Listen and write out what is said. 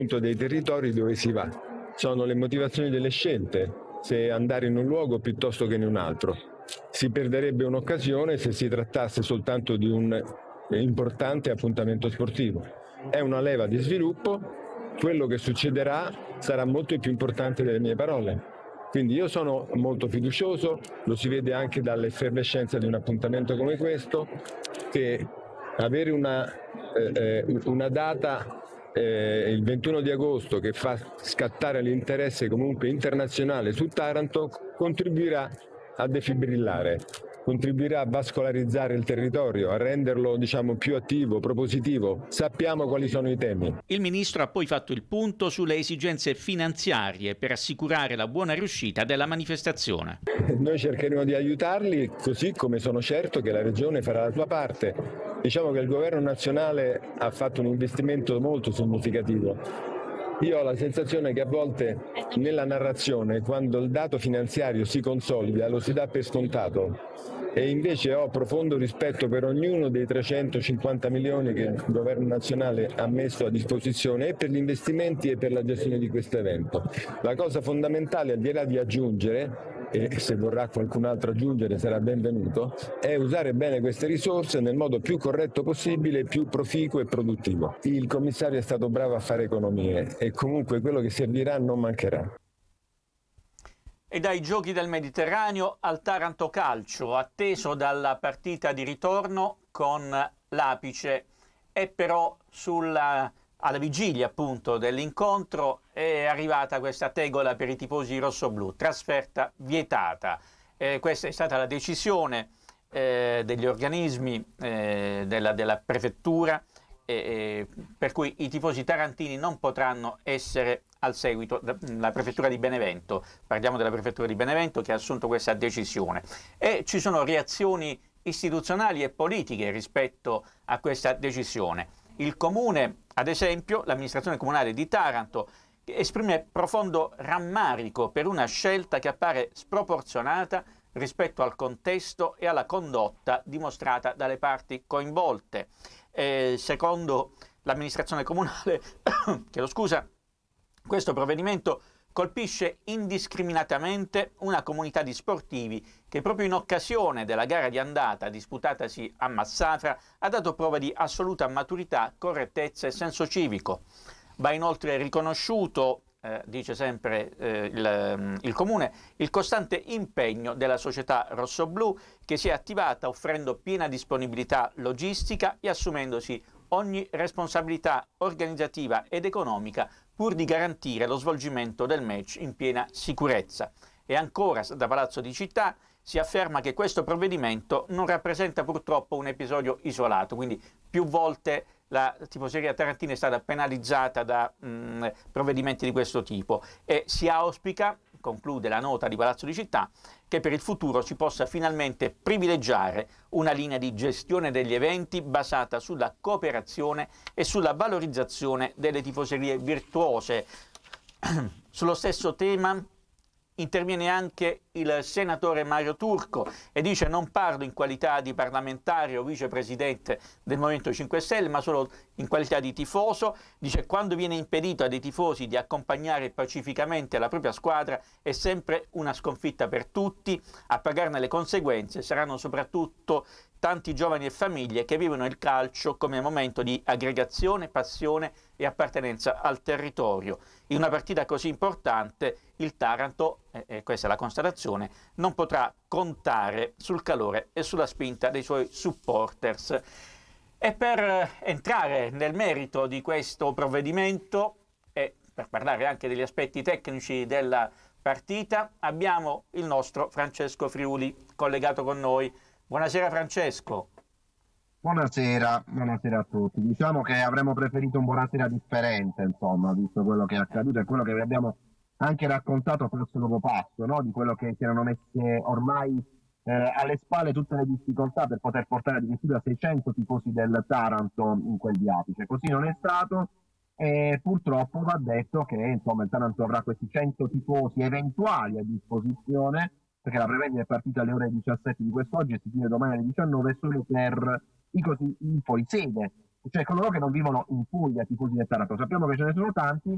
dei territori dove si va. Sono le motivazioni delle scelte, se andare in un luogo piuttosto che in un altro. Si perderebbe un'occasione se si trattasse soltanto di un importante appuntamento sportivo. È una leva di sviluppo, quello che succederà sarà molto più importante delle mie parole. Quindi io sono molto fiducioso, lo si vede anche dall'effervescenza di un appuntamento come questo, che avere una data il 21 di agosto che fa scattare l'interesse comunque internazionale su Taranto contribuirà a defibrillare, contribuirà a vascolarizzare il territorio, a renderlo più attivo, propositivo. Sappiamo quali sono i temi. Il ministro ha poi fatto il punto sulle esigenze finanziarie per assicurare la buona riuscita della manifestazione. Noi cercheremo di aiutarli, così come sono certo che la Regione farà la sua parte. Diciamo che il governo nazionale ha fatto un investimento molto significativo. Io ho la sensazione che a volte nella narrazione, quando il dato finanziario si consolida, lo si dà per scontato, e invece ho profondo rispetto per ognuno dei 350 milioni che il governo nazionale ha messo a disposizione e per gli investimenti e per la gestione di questo evento. La cosa fondamentale, al di là di aggiungere, e se vorrà qualcun altro aggiungere sarà benvenuto, è usare bene queste risorse nel modo più corretto possibile, più proficuo e produttivo. Il commissario è stato bravo a fare economie e comunque quello che servirà non mancherà. E dai Giochi del Mediterraneo al Taranto Calcio, atteso dalla partita di ritorno con l'Apice, e però alla vigilia appunto dell'incontro è arrivata questa tegola per i tifosi rossoblù, trasferta vietata. Questa è stata la decisione degli organismi della prefettura, per cui i tifosi tarantini non potranno essere al seguito della prefettura di Benevento. Parliamo della prefettura di Benevento che ha assunto questa decisione, e ci sono reazioni istituzionali e politiche rispetto a questa decisione. Il comune, ad esempio, l'amministrazione comunale di Taranto, esprime profondo rammarico per una scelta che appare sproporzionata rispetto al contesto e alla condotta dimostrata dalle parti coinvolte. Secondo l'amministrazione comunale, questo provvedimento colpisce indiscriminatamente una comunità di sportivi che proprio in occasione della gara di andata disputatasi a Massafra ha dato prova di assoluta maturità, correttezza e senso civico. Va inoltre riconosciuto, dice sempre il Comune, il costante impegno della società rossoblù che si è attivata offrendo piena disponibilità logistica e assumendosi ogni responsabilità organizzativa ed economica pur di garantire lo svolgimento del match in piena sicurezza. E ancora da Palazzo di Città si afferma che questo provvedimento non rappresenta purtroppo un episodio isolato, quindi più volte la tifoseria tarantina è stata penalizzata da provvedimenti di questo tipo, e si auspica, conclude la nota di Palazzo di Città, che per il futuro si possa finalmente privilegiare una linea di gestione degli eventi basata sulla cooperazione e sulla valorizzazione delle tifoserie virtuose. Sullo stesso tema interviene anche il senatore Mario Turco e dice: non parlo in qualità di parlamentare o vicepresidente del Movimento 5 Stelle, ma solo in qualità di tifoso. Dice: quando viene impedito a dei tifosi di accompagnare pacificamente la propria squadra è sempre una sconfitta per tutti. A pagarne le conseguenze saranno soprattutto tanti giovani e famiglie che vivono il calcio come momento di aggregazione, passione e appartenenza al territorio. In una partita così importante il Taranto, e questa è la constatazione, non potrà contare sul calore e sulla spinta dei suoi supporters. E per entrare nel merito di questo provvedimento e per parlare anche degli aspetti tecnici della partita, abbiamo il nostro Francesco Friuli collegato con noi. Buonasera Francesco. Buonasera a tutti. Diciamo che avremmo preferito un buonasera differente, insomma, visto quello che è accaduto e quello che vi abbiamo anche raccontato passo dopo passo, no? Di quello che si erano messe ormai alle spalle tutte le difficoltà per poter portare addirittura 600 tifosi del Taranto in quel di Apice. Così non è stato e purtroppo va detto che insomma il Taranto avrà questi 100 tifosi eventuali a disposizione, perché la prevendita è partita alle ore 17 di quest'oggi e si chiude domani alle 19 solo per i fuorisede, cioè coloro che non vivono in Puglia, tifosi del Taranto. Sappiamo che ce ne sono tanti,